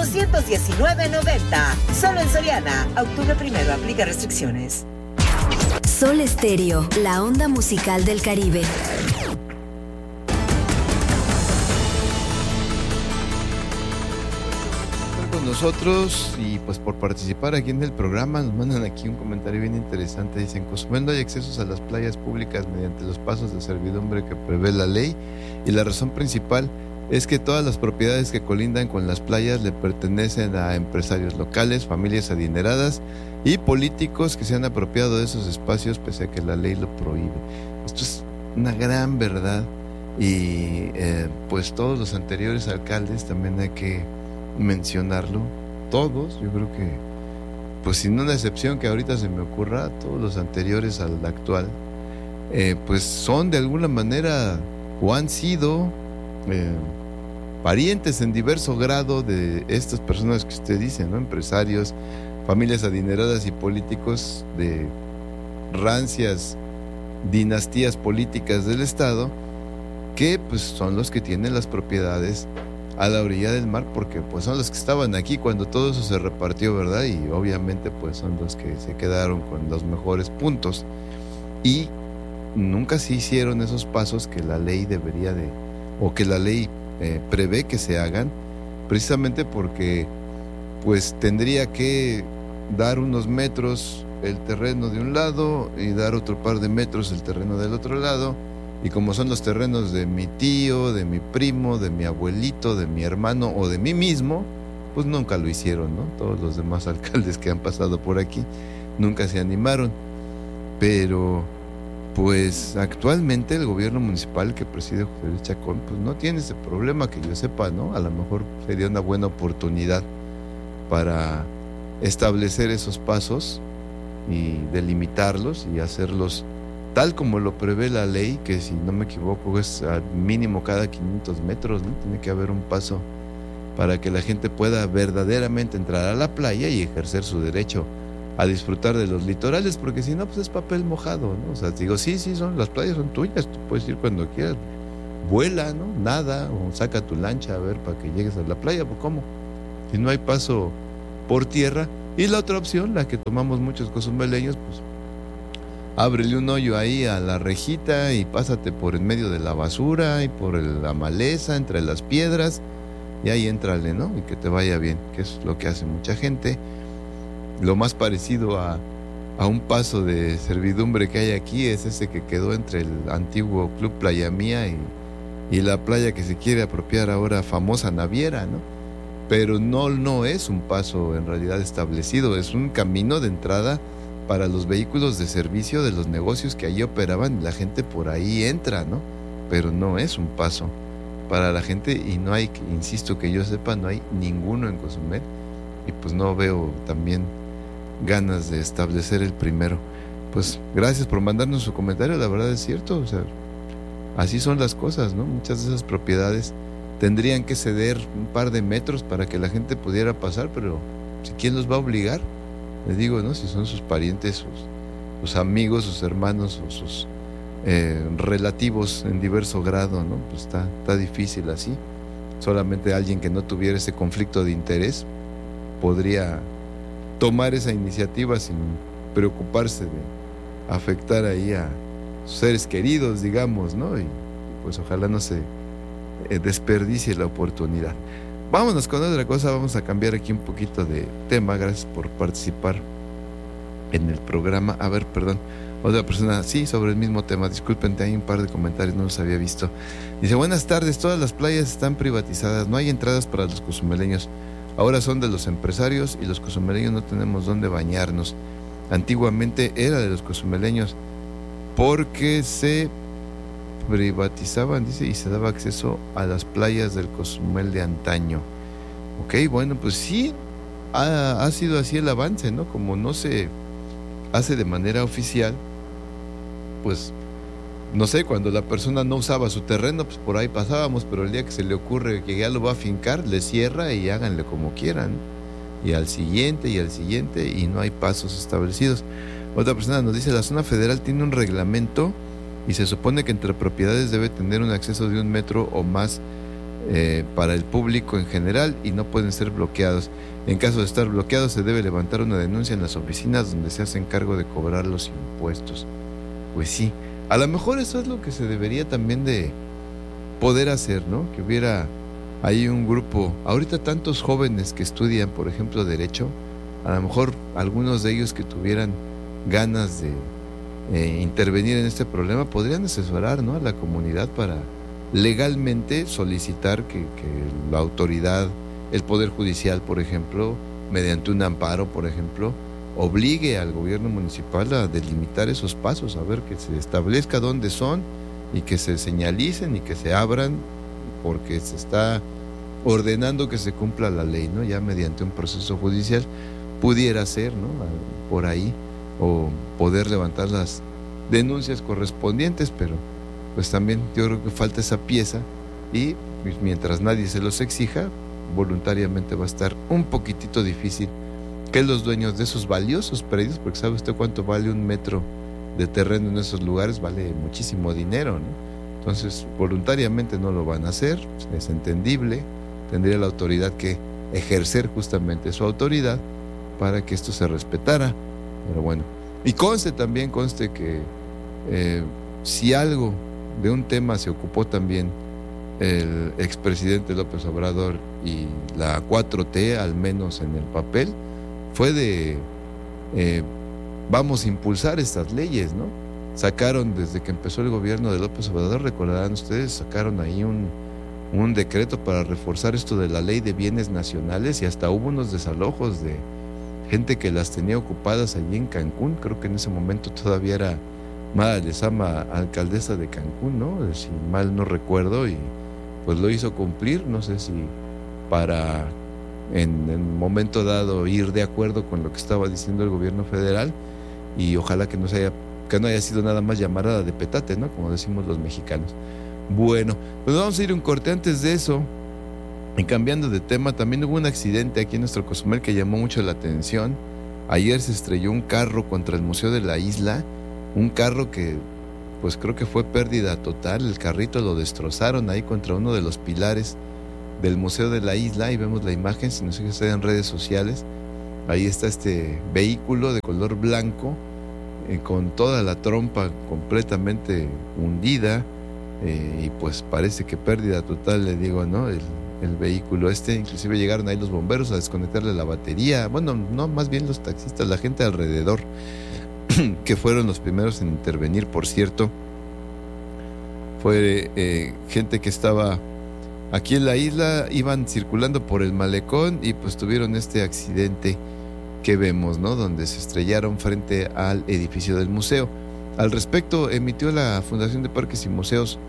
219.90. Solo en Soriana. Octubre 1, aplica restricciones. Sol Estéreo, la onda musical del Caribe. Con nosotros y pues por participar aquí en el programa nos mandan aquí un comentario bien interesante. Dicen: Cozumel no hay accesos a las playas públicas mediante los pasos de servidumbre que prevé la ley, y la razón principal es que todas las propiedades que colindan con las playas le pertenecen a empresarios locales, familias adineradas y políticos que se han apropiado de esos espacios pese a que la ley lo prohíbe. Esto es una gran verdad, y pues todos los anteriores alcaldes también hay que mencionarlo, todos, yo creo que pues sin una excepción que ahorita se me ocurra, todos los anteriores al actual pues son de alguna manera o han sido parientes en diverso grado de estas personas que usted dice, ¿no? Empresarios, familias adineradas y políticos de rancias dinastías políticas del estado, que pues son los que tienen las propiedades a la orilla del mar, porque pues son los que estaban aquí cuando todo eso se repartió, ¿verdad? Y obviamente pues son los que se quedaron con los mejores puntos, y nunca se hicieron esos pasos que la ley debería de, o que la ley prevé que se hagan, precisamente porque pues tendría que dar unos metros el terreno de un lado y dar otro par de metros el terreno del otro lado, y como son los terrenos de mi tío, de mi primo, de mi abuelito, de mi hermano o de mí mismo, pues nunca lo hicieron, ¿no? Todos los demás alcaldes que han pasado por aquí nunca se animaron. Pero pues actualmente el gobierno municipal que preside José Luis Chacón pues no tiene ese problema que yo sepa, ¿no? A lo mejor sería una buena oportunidad para establecer esos pasos y delimitarlos y hacerlos tal como lo prevé la ley, que si no me equivoco es al mínimo cada 500 metros, ¿no? Tiene que haber un paso para que la gente pueda verdaderamente entrar a la playa y ejercer su derecho a disfrutar de los litorales, porque si no, pues es papel mojado, ¿no? O sea, digo, sí, las playas son tuyas, tú puedes ir cuando quieras, vuela, ¿no? Nada, o saca tu lancha a ver para que llegues a la playa, pues ¿cómo? Si no hay paso por tierra. Y la otra opción, la que tomamos muchos cozumeleños, pues ábrele un hoyo ahí a la rejita y pásate por en medio de la basura y por la maleza, entre las piedras, y ahí éntrale, ¿no? Y que te vaya bien, que es lo que hace mucha gente. Lo más parecido a un paso de servidumbre que hay aquí es ese que quedó entre el antiguo Club Playa Mía y la playa que se quiere apropiar ahora, famosa Naviera, ¿no? Pero no es un paso en realidad establecido, es un camino de entrada para los vehículos de servicio de los negocios que allí operaban, y la gente por ahí entra, ¿no? Pero no es un paso para la gente, y no hay, insisto, que yo sepa, no hay ninguno en Cozumel, y pues no veo también ganas de establecer el primero. Pues gracias por mandarnos su comentario, la verdad es cierto, o sea, así son las cosas, ¿no? Muchas de esas propiedades tendrían que ceder un par de metros para que la gente pudiera pasar, pero ¿quién los va a obligar? Les digo, ¿no? Si son sus parientes, sus amigos, sus hermanos o sus relativos en diverso grado, ¿no? Pues está difícil así. Solamente alguien que no tuviera ese conflicto de interés podría tomar esa iniciativa sin preocuparse de afectar ahí a sus seres queridos, digamos, ¿no? Y pues ojalá no se desperdicie la oportunidad. Vámonos con otra cosa, vamos a cambiar aquí un poquito de tema. Gracias por participar en el programa. A ver, perdón, otra persona, sí, sobre el mismo tema, disculpen, hay un par de comentarios, no los había visto. Dice: buenas tardes, todas las playas están privatizadas, no hay entradas para los cozumeleños, ahora son de los empresarios y los cozumeleños no tenemos dónde bañarnos. Antiguamente era de los cozumeleños porque se privatizaban, dice, y se daba acceso a las playas del Cozumel de antaño. Ok, bueno, pues sí, ha sido así el avance, ¿no? Como no se hace de manera oficial, pues, no sé, cuando la persona no usaba su terreno, pues por ahí pasábamos, pero el día que se le ocurre que ya lo va a fincar, le cierra y háganle como quieran, y al siguiente, y no hay pasos establecidos. Otra persona nos dice: la zona federal tiene un reglamento y se supone que entre propiedades debe tener un acceso de 1 metro o más para el público en general y no pueden ser bloqueados. En caso de estar bloqueados, se debe levantar una denuncia en las oficinas donde se hacen cargo de cobrar los impuestos. Pues sí, a lo mejor eso es lo que se debería también de poder hacer, ¿no? Que hubiera ahí un grupo, ahorita tantos jóvenes que estudian, por ejemplo, Derecho, a lo mejor algunos de ellos que tuvieran ganas de intervenir en este problema, podrían asesorar, ¿no?, a la comunidad para legalmente solicitar que la autoridad, el Poder Judicial, por ejemplo, mediante un amparo, por ejemplo, obligue al gobierno municipal a delimitar esos pasos, a ver que se establezca dónde son y que se señalicen y que se abran, porque se está ordenando que se cumpla la ley, ¿no? Ya mediante un proceso judicial pudiera ser, ¿no?, por ahí, o poder levantar las denuncias correspondientes, pero pues también yo creo que falta esa pieza y pues, mientras nadie se los exija, voluntariamente va a estar un poquitito difícil que los dueños de esos valiosos predios, porque sabe usted cuánto vale un metro de terreno en esos lugares, vale muchísimo dinero, ¿no? Entonces voluntariamente no lo van a hacer, es entendible, tendría la autoridad que ejercer justamente su autoridad para que esto se respetara, pero bueno, y conste que si algo de un tema se ocupó también el expresidente López Obrador y la 4T, al menos en el papel, fue de vamos a impulsar estas leyes, ¿no? Sacaron, desde que empezó el gobierno de López Obrador, recordarán ustedes, sacaron ahí un decreto para reforzar esto de la ley de bienes nacionales y hasta hubo unos desalojos de gente que las tenía ocupadas allí en Cancún. Creo que en ese momento todavía era Mara Lezama alcaldesa de Cancún, ¿no? Si mal no recuerdo, y pues lo hizo cumplir, no sé si para en un momento dado ir de acuerdo con lo que estaba diciendo el gobierno federal, y ojalá que no haya sido nada más llamarada de petate, ¿no?, como decimos los mexicanos. Bueno, pues vamos a ir un corte. Antes de eso, y cambiando de tema, también hubo un accidente aquí en nuestro Cozumel que llamó mucho la atención. Ayer se estrelló un carro contra el Museo de la Isla, un carro que pues creo que fue pérdida total. El carrito lo destrozaron ahí contra uno de los pilares del Museo de la Isla, y vemos la imagen, si no sé si está en redes sociales. Ahí está este vehículo de color blanco, con toda la trompa completamente hundida, y pues parece que pérdida total, le digo, ¿no? El vehículo inclusive llegaron ahí los bomberos a desconectarle la batería, bueno, no, más bien los taxistas, la gente alrededor, que fueron los primeros en intervenir, por cierto. Fue gente que estaba aquí en la isla, iban circulando por el malecón y pues tuvieron este accidente que vemos, ¿no?, donde se estrellaron frente al edificio del museo. Al respecto, emitió la Fundación de Parques y Museos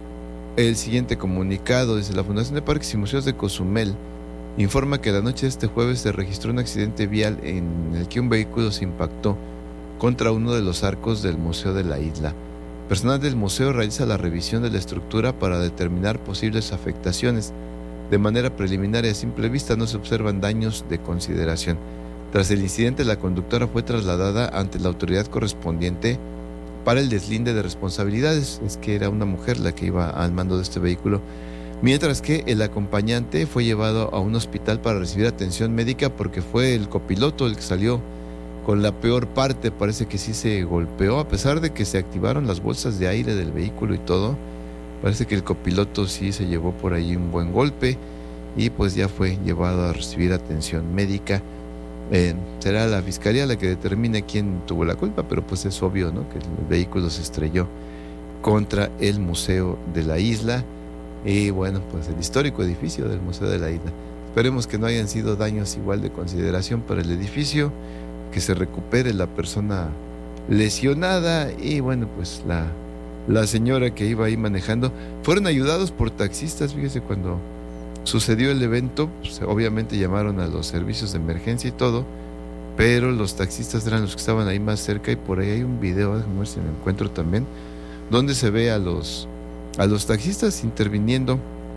el siguiente comunicado. Desde la Fundación de Parques y Museos de Cozumel informa que la noche de este jueves se registró un accidente vial en el que un vehículo se impactó contra uno de los arcos del Museo de la Isla. Personal del museo realiza la revisión de la estructura para determinar posibles afectaciones. De manera preliminar y a simple vista no se observan daños de consideración. Tras el incidente, la conductora fue trasladada ante la autoridad correspondiente para el deslinde de responsabilidades. Es que era una mujer la que iba al mando de este vehículo, mientras que el acompañante fue llevado a un hospital para recibir atención médica, porque fue el copiloto el que salió con la peor parte. Parece que sí se golpeó, a pesar de que se activaron las bolsas de aire del vehículo y todo. Parece que el copiloto sí se llevó por ahí un buen golpe y pues ya fue llevado a recibir atención médica. Será la fiscalía la que determine quién tuvo la culpa, pero pues es obvio, ¿no?, que el vehículo se estrelló contra el Museo de la Isla y bueno, pues el histórico edificio del Museo de la Isla. Esperemos que no hayan sido daños igual de consideración para el edificio, que se recupere la persona lesionada y bueno, pues la señora que iba ahí manejando. Fueron ayudados por taxistas, fíjese, cuando sucedió el evento, pues, obviamente llamaron a los servicios de emergencia y todo, pero los taxistas eran los que estaban ahí más cerca, y por ahí hay un video, déjame ver si lo encuentro también, donde se ve a los taxistas interviniendo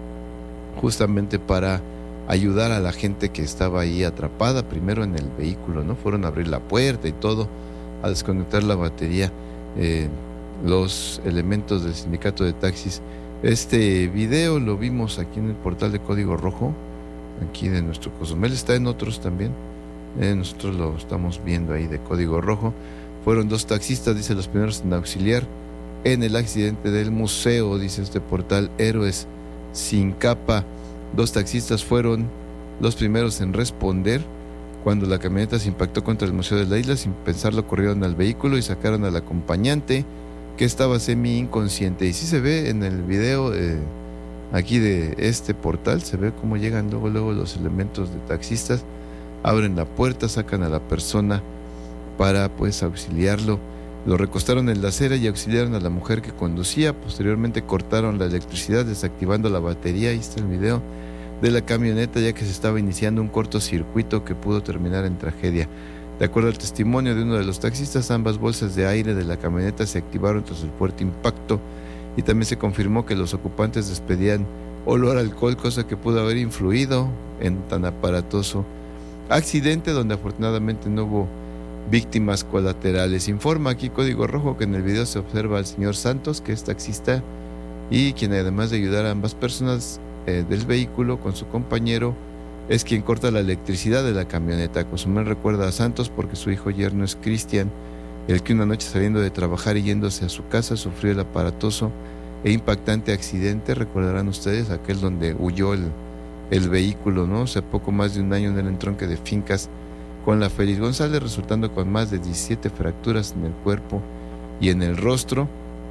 justamente para ayudar a la gente que estaba ahí atrapada, primero en el vehículo, ¿no? Fueron a abrir la puerta y todo, a desconectar la batería. Los elementos del sindicato de taxis Este video lo vimos aquí en el portal de Código Rojo, aquí de nuestro Cozumel, está en otros también. Nosotros lo estamos viendo ahí de Código Rojo. Fueron 2 taxistas, dice, los primeros en auxiliar en el accidente del museo, dice este portal Héroes Sin Capa. 2 taxistas fueron los primeros en responder cuando la camioneta se impactó contra el Museo de la Isla. Sin pensarlo, corrieron al vehículo y sacaron al acompañante, que estaba semi inconsciente. Y sí se ve en el video aquí de este portal, se ve cómo llegan luego los elementos de taxistas, abren la puerta, sacan a la persona para pues auxiliarlo. Lo recostaron en la acera y auxiliaron a la mujer que conducía. Posteriormente cortaron la electricidad, desactivando la batería. Ahí está el video de la camioneta, ya que se estaba iniciando un cortocircuito que pudo terminar en tragedia. De acuerdo al testimonio de uno de los taxistas, ambas bolsas de aire de la camioneta se activaron tras el fuerte impacto, y también se confirmó que los ocupantes despedían olor a alcohol, cosa que pudo haber influido en tan aparatoso accidente, donde afortunadamente no hubo víctimas colaterales. Informa aquí Código Rojo que en el video se observa al señor Santos, que es taxista y quien, además de ayudar a ambas personas del vehículo con su compañero, es quien corta la electricidad de la camioneta. Cozumel recuerda a Santos porque su hijo yerno es Cristian, el que una noche, saliendo de trabajar y yéndose a su casa, sufrió el aparatoso e impactante accidente. Recordarán ustedes aquel donde huyó el vehículo, ¿no? Hace poco más de un año, en el entronque de Fincas con la Félix González, resultando con más de 17 fracturas en el cuerpo y en el rostro.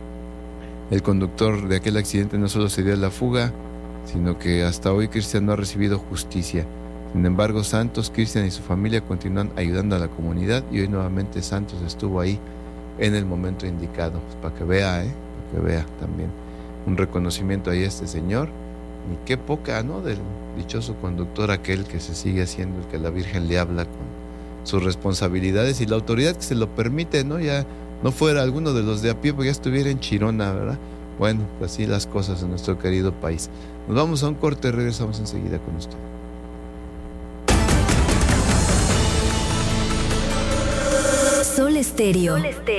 El conductor de aquel accidente no solo se dio a la fuga, sino que hasta hoy Cristian no ha recibido justicia. Sin embargo, Santos, Cristian y su familia continúan ayudando a la comunidad, y hoy nuevamente Santos estuvo ahí en el momento indicado. Pues para que vea, para que vea también un reconocimiento ahí a este señor. Y qué poca, ¿no?, del dichoso conductor aquel que se sigue haciendo el que la Virgen le habla con sus responsabilidades, y la autoridad que se lo permite, ¿no? Ya no fuera alguno de los de a pie, pues ya estuviera en Chirona, ¿verdad? Bueno, pues así las cosas en nuestro querido país. Nos vamos a un corte, regresamos enseguida con usted. Sol Estéreo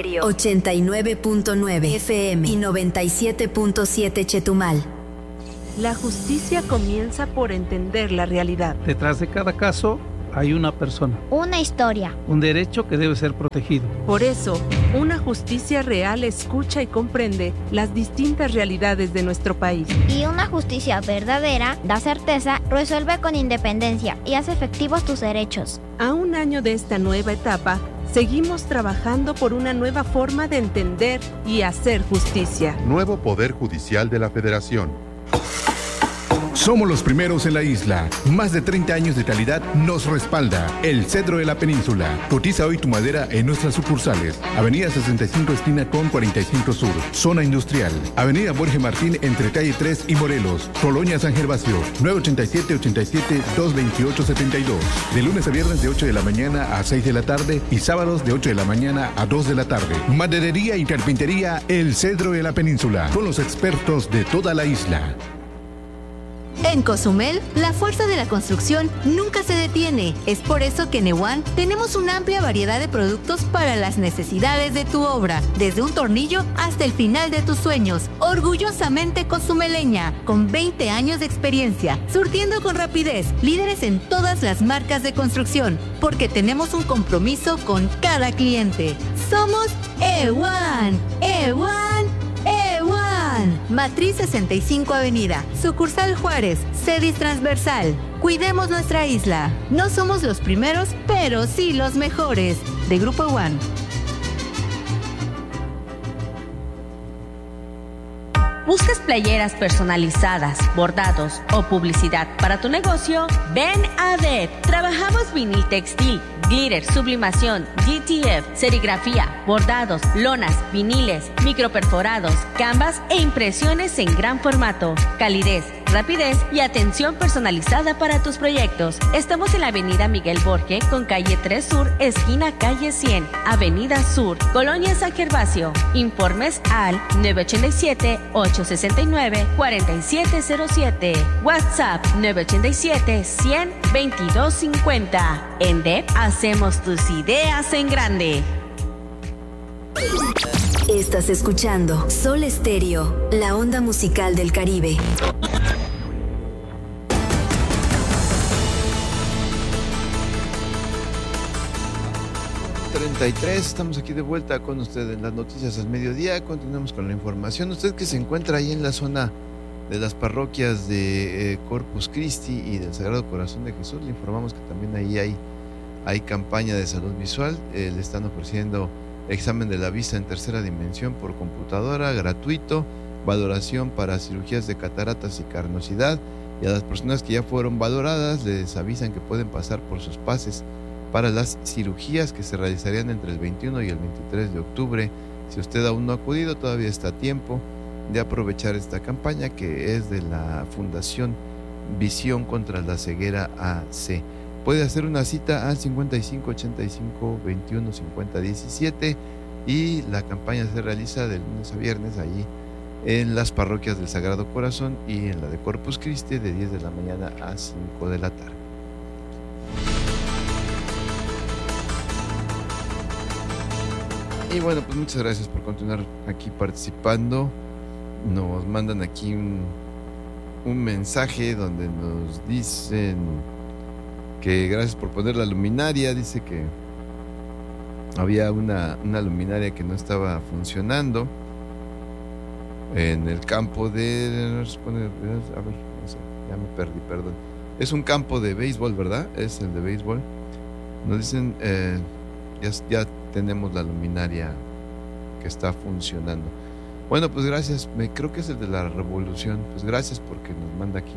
89.9 FM y 97.7 Chetumal. La justicia comienza por entender la realidad. Detrás de cada caso hay una persona, una historia, un derecho que debe ser protegido. Por eso, una justicia real escucha y comprende las distintas realidades de nuestro país. Y una justicia verdadera da certeza, resuelve con independencia y hace efectivos tus derechos. A un año de esta nueva etapa, seguimos trabajando por una nueva forma de entender y hacer justicia. Nuevo Poder Judicial de la Federación. Somos los primeros en la isla. Más de 30 años de calidad nos respalda. El Cedro de la Península. Cotiza hoy tu madera en nuestras sucursales. Avenida 65 esquina con 45 Sur. Zona Industrial. Avenida Borges Martín entre calle 3 y Morelos. Colonia San Gervasio. 987-87-228-72. De lunes a viernes de 8 de la mañana a 6 de la tarde y sábados de 8 de la mañana a 2 de la tarde. Maderería y carpintería El Cedro de la Península. Con los expertos de toda la isla. En Cozumel, la fuerza de la construcción nunca se detiene. Es por eso que en EWAN tenemos una amplia variedad de productos para las necesidades de tu obra, desde un tornillo hasta el final de tus sueños. Orgullosamente cozumeleña, con 20 años de experiencia, surtiendo con rapidez, líderes en todas las marcas de construcción, porque tenemos un compromiso con cada cliente. Somos EWAN. EWAN. Matriz 65 Avenida, sucursal Juárez, Cedis Transversal. Cuidemos nuestra isla. No somos los primeros, pero sí los mejores. De Grupo One. ¿Buscas playeras personalizadas, bordados o publicidad para tu negocio? Ven a DEP. Trabajamos vinil textil, glitter, sublimación, GTF, serigrafía, bordados, lonas, viniles, microperforados, canvas e impresiones en gran formato. Calidez, rapidez y atención personalizada para tus proyectos. Estamos en la avenida Miguel Borge con calle 3 Sur, esquina calle 100, avenida Sur, Colonia San Gervasio. Informes al 987-869-4707. WhatsApp 987-100-2250. En DEP hacemos tus ideas en grande. Estás escuchando Sol Estéreo, la onda musical del Caribe. Estamos aquí de vuelta con usted en las noticias al mediodía. Continuamos con la información. Usted que se encuentra ahí en la zona de las parroquias de Corpus Christi y del Sagrado Corazón de Jesús, le informamos que también ahí hay campaña de salud visual. Le están ofreciendo examen de la vista en tercera dimensión por computadora, gratuito, valoración para cirugías de cataratas y carnosidad, y a las personas que ya fueron valoradas les avisan que pueden pasar por sus pases para las cirugías que se realizarían entre el 21 y el 23 de octubre. Si usted aún no ha acudido, todavía está a tiempo de aprovechar esta campaña, que es de la Fundación Visión contra la Ceguera AC. Puede hacer una cita al 55 85 21 50 17 y la campaña se realiza de lunes a viernes allí en las parroquias del Sagrado Corazón y en la de Corpus Christi de 10 de la mañana a 5 de la tarde. Y bueno, pues muchas gracias por continuar aquí participando. Nos mandan aquí un mensaje donde nos dicen que gracias por poner la luminaria. Dice que había una luminaria que no estaba funcionando en el campo de... A ver, no sé, ya me perdí, perdón. Es un campo de béisbol, ¿verdad? Es el de béisbol. Nos dicen, ya tenemos la luminaria que está funcionando. Bueno, pues gracias. Creo que es el de la Revolución. Pues gracias porque nos manda aquí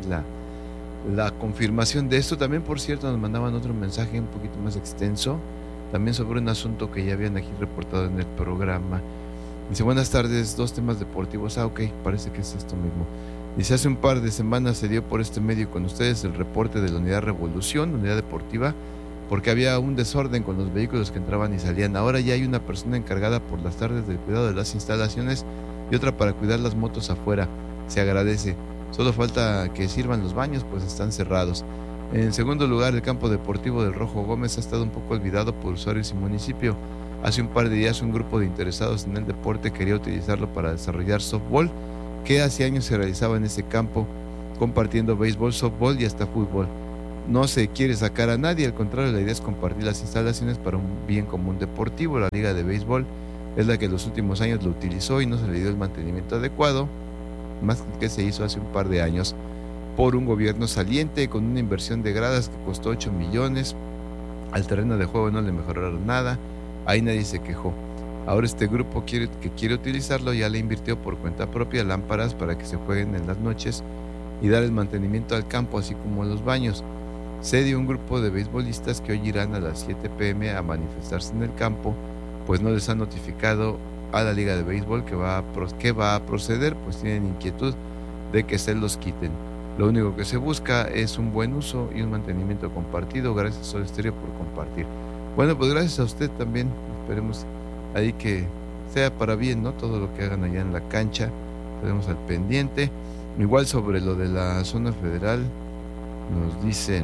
la confirmación de esto. También, por cierto, nos mandaban otro mensaje un poquito más extenso, también sobre un asunto que ya habían aquí reportado en el programa. Dice, buenas tardes, 2 temas deportivos. Ok, parece que es esto mismo. Dice, hace un par de semanas se dio por este medio con ustedes el reporte de la unidad Revolución, unidad deportiva, porque había un desorden con los vehículos que entraban y salían. Ahora ya hay una persona encargada por las tardes del cuidado de las instalaciones y otra para cuidar las motos afuera. Se agradece. Solo falta que sirvan los baños, pues están cerrados. En segundo lugar, el campo deportivo del Rojo Gómez ha estado un poco olvidado por usuarios y municipio. Hace un par de días un grupo de interesados en el deporte quería utilizarlo para desarrollar softball, que hace años se realizaba en ese campo, compartiendo béisbol, softball y hasta fútbol. No se quiere sacar a nadie, al contrario, la idea es compartir las instalaciones para un bien común deportivo. La Liga de Béisbol es la que en los últimos años lo utilizó y no se le dio el mantenimiento adecuado, más que se hizo hace un par de años por un gobierno saliente, con una inversión de gradas que costó 8 millones. Al terreno de juego no le mejoraron nada, ahí nadie se quejó. Ahora este grupo que quiere utilizarlo ya le invirtió por cuenta propia lámparas para que se jueguen en las noches y dar el mantenimiento al campo, así como a los baños. Se dio un grupo de beisbolistas que hoy irán a las 7 p.m. a manifestarse en el campo, pues no les han notificado a la Liga de Béisbol que va a proceder, pues tienen inquietud de que se los quiten. Lo único que se busca es un buen uso y un mantenimiento compartido. Gracias Sol Estéreo por compartir. Bueno, pues gracias a usted también. Esperemos ahí que sea para bien, ¿no? Todo lo que hagan allá en la cancha, estaremos al pendiente. Igual sobre lo de la zona federal, nos dicen,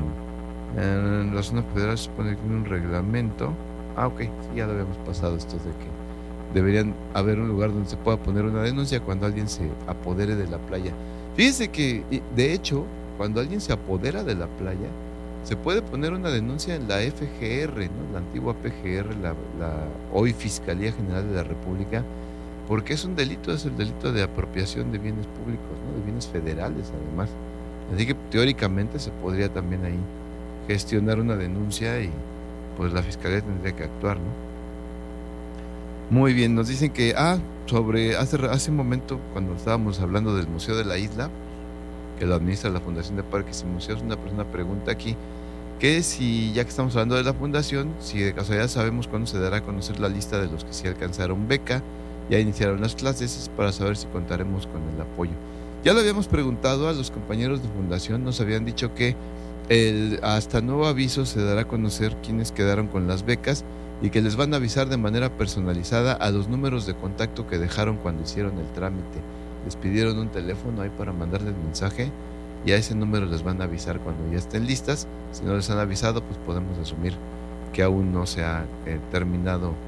la zona federal se supone que tiene un reglamento. Ok, sí, ya lo habíamos pasado esto de que deberían haber un lugar donde se pueda poner una denuncia cuando alguien se apodere de la playa. Fíjese que, de hecho, cuando alguien se apodera de la playa, se puede poner una denuncia en la FGR, ¿no? La antigua PGR, la hoy Fiscalía General de la República, porque es un delito, es el delito de apropiación de bienes públicos, ¿no? De bienes federales, además. Así que teóricamente se podría también ahí gestionar una denuncia y pues la Fiscalía tendría que actuar, ¿no? Muy bien, nos dicen que sobre hace un momento cuando estábamos hablando del Museo de la Isla, que lo administra la Fundación de Parques y Museos, una persona pregunta aquí que si, ya que estamos hablando de la fundación, si de casualidad sabemos cuándo se dará a conocer la lista de los que sí alcanzaron beca, ya iniciaron las clases, para saber si contaremos con el apoyo. Ya lo habíamos preguntado a los compañeros de fundación, nos habían dicho que hasta nuevo aviso se dará a conocer quiénes quedaron con las becas y que les van a avisar de manera personalizada a los números de contacto que dejaron cuando hicieron el trámite. Les pidieron un teléfono ahí para mandarles mensaje y a ese número les van a avisar cuando ya estén listas. Si no les han avisado, pues podemos asumir que aún no se ha terminado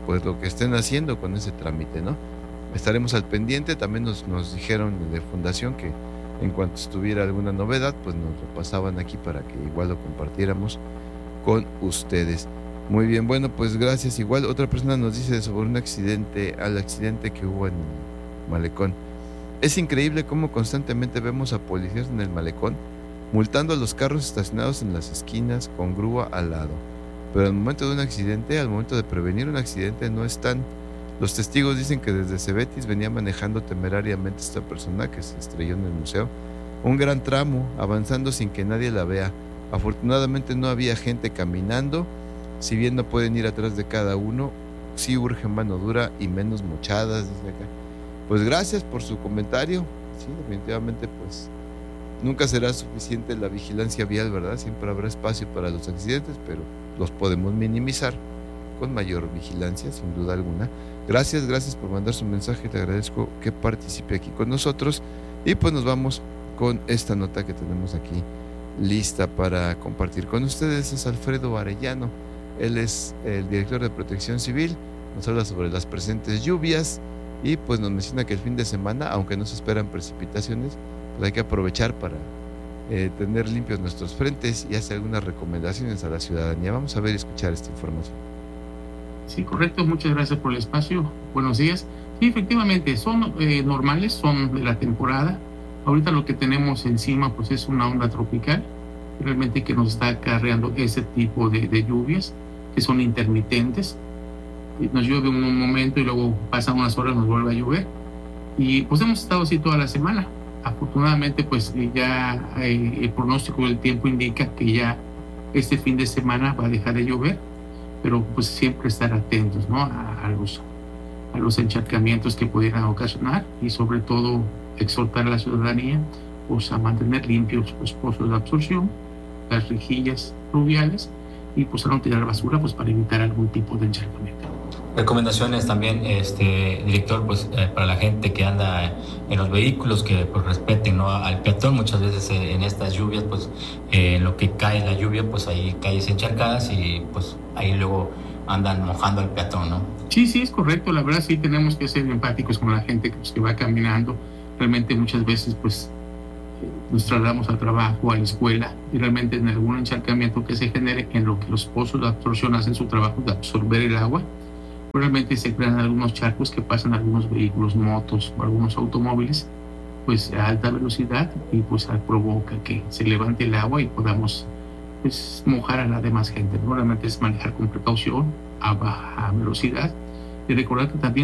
pues lo que estén haciendo con ese trámite, ¿no? Estaremos al pendiente. También nos dijeron de Fundación que en cuanto estuviera alguna novedad, pues nos lo pasaban aquí para que igual lo compartiéramos con ustedes. Muy bien, bueno, pues gracias. Igual otra persona nos dice sobre al accidente que hubo en el malecón. Es increíble cómo constantemente vemos a policías en el malecón multando a los carros estacionados en las esquinas con grúa al lado. Pero al momento de un accidente, al momento de prevenir un accidente, no están. Los testigos dicen que desde Cebetis venía manejando temerariamente esta persona que se estrelló en el museo un gran tramo, avanzando sin que nadie la vea. Afortunadamente no había gente caminando. Si bien no pueden ir atrás de cada uno, sí urge mano dura y menos mochadas, dice acá. Pues gracias por su comentario. Sí, definitivamente, pues nunca será suficiente la vigilancia vial, ¿verdad? Siempre habrá espacio para los accidentes, pero los podemos minimizar con mayor vigilancia, sin duda alguna. Gracias por mandar su mensaje. Te agradezco que participe aquí con nosotros. Y pues nos vamos con esta nota que tenemos aquí lista para compartir con ustedes. Es Alfredo Arellano. Él es el director de Protección Civil. Nos habla sobre las presentes lluvias y pues nos menciona que el fin de semana, aunque no se esperan precipitaciones, pues hay que aprovechar para tener limpios nuestros frentes y hacer algunas recomendaciones a la ciudadanía. Vamos a ver y escuchar esta información. Sí, correcto. Muchas gracias por el espacio. Buenos días. Sí, efectivamente, son normales, son de la temporada. Ahorita lo que tenemos encima pues es una onda tropical realmente que nos está acarreando ese tipo de lluvias que son intermitentes. Nos llueve un momento y luego pasan unas horas, nos vuelve a llover. Y pues hemos estado así toda la semana. Afortunadamente pues ya el pronóstico del tiempo indica que ya este fin de semana va a dejar de llover, pero pues siempre estar atentos, ¿no? a los encharcamientos que pudieran ocasionar y sobre todo exhortar a la ciudadanía pues a mantener limpios los pozos de absorción, las rejillas pluviales y pues a no tirar basura pues para evitar algún tipo de encharcamiento. Recomendaciones también, director, pues para la gente que anda en los vehículos que pues respeten, ¿no?, al peatón. Muchas veces en estas lluvias pues en lo que cae la lluvia pues hay calles encharcadas y pues ahí luego andan mojando al peatón, ¿no? Sí, es correcto. La verdad sí tenemos que ser empáticos con la gente que va caminando. Realmente muchas veces pues nos trasladamos al trabajo, a la escuela y realmente en algún encharcamiento que se genere en lo que los pozos de absorción hacen su trabajo de absorber el agua, realmente se crean algunos charcos que pasan algunos vehículos, motos o algunos automóviles pues a alta velocidad y pues provoca que se levante el agua y podamos pues mojar a la demás gente. Realmente es manejar con precaución a baja velocidad y recordar que también